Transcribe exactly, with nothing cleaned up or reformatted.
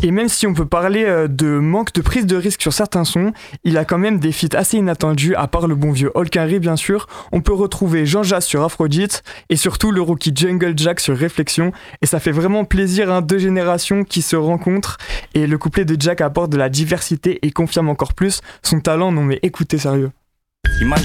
Et même si on peut parler euh, de manque de prise de risque sur certains sons, il a quand même des feats assez inattendus, à part le bon vieux Holkinry bien sûr. On peut retrouver Jean Jas sur Aphrodite et surtout le rookie Jungle Jack sur Réflexion. Et ça fait vraiment plaisir, hein, deux générations qui se rencontrent. Et le couplet de Jack apporte de la diversité et confirme encore plus son talent. Non mais écoutez, sérieux. Imagine